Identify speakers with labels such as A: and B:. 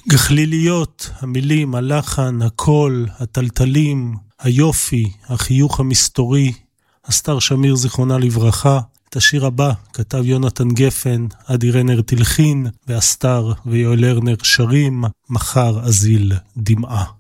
A: גחליליות, המילים, הלחן, הקול, הטלטלים, היופי, החיוך המסתורי, אסתר שמיר זיכרונה לברכה. את השיר הבא כתב יונתן גפן, עדי רנר תלחין, ואסתר ויואל לרנר שרים, מחר אזיל דמעה.